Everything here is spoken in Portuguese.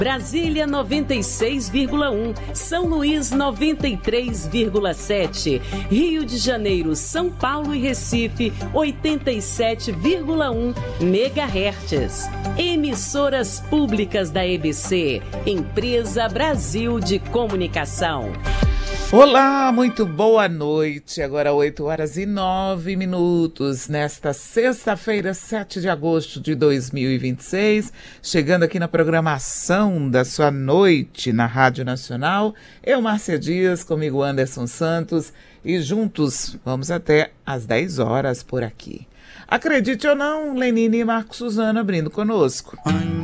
Brasília 96,1, São Luís 93,7, Rio de Janeiro, São Paulo e Recife 87,1 MHz. Emissoras públicas da EBC, Empresa Brasil de Comunicação. Olá, muito boa noite. Agora 8h09, nesta sexta-feira, 7 de agosto de 2026, chegando aqui na programação da sua noite na Rádio Nacional. Eu, Márcia Dias, comigo Anderson Santos, e juntos vamos até às 10 horas por aqui. Acredite ou não, Lenine e Marco Suzano abrindo conosco.